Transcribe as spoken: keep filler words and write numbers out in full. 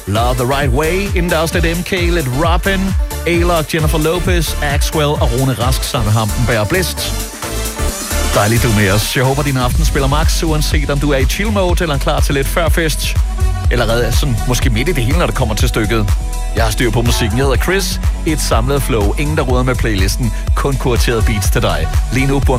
Love the Right Way. Inden der også lidt M K, lidt Robin, A-Lock, Jennifer Lopez, Axwell og Rune Rask sammen med Hampenberg Blist. Dejligt, du er med os. Jeg håber, din aften spiller max, uanset om du er i chill mode eller klar til lidt førfest. Allerede sådan, måske midt i det hele, når det kommer til stykket. Jeg har styr på musikken. Jeg hedder Chris. Et samlet flow. Ingen, der råder med playlisten. Kun kurateret beats til dig. Lige nu på